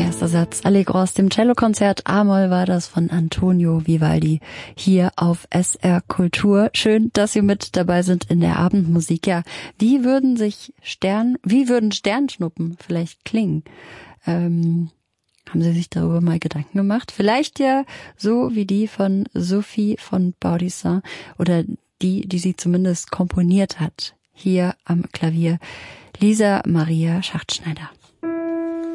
Erster Satz Allegro aus dem Cellokonzert A-Moll war das von Antonio Vivaldi hier auf SR Kultur. Schön, dass Sie mit dabei sind in der Abendmusik. Ja, wie würden Sternschnuppen vielleicht klingen? Haben Sie sich darüber mal Gedanken gemacht? Vielleicht ja so wie die von Sophie von Baudissin oder die sie zumindest komponiert hat. Hier am Klavier Lisa Maria Schachtschneider.